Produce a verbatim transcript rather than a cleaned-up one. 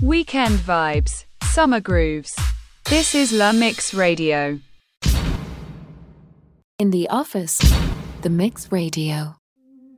Weekend vibes, summer grooves. This is La Mix Radio. In the office, the Mix Radio.